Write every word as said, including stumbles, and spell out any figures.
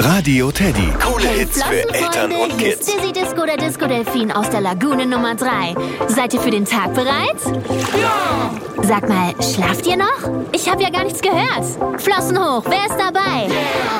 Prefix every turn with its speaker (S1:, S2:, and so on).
S1: Radio Teddy. Coole
S2: Hey,
S1: Hits für Eltern und
S2: hier ist
S1: Kids.
S2: Dizzy Disco, der Disco-Delfin aus der Lagune Nummer drei. Seid ihr für den Tag bereit? Ja! Sag mal, schlaft ihr noch? Ich habe ja gar nichts gehört. Flossen hoch, wer ist dabei? Yeah.